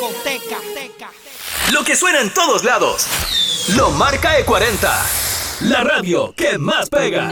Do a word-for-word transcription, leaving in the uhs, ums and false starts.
Lo que suena en todos lados, lo marca E cuarenta. La radio que más pega.